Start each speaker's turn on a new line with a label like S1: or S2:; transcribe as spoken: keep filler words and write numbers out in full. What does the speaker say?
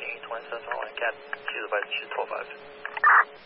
S1: two seven one, cat, she's about, she's twelve five.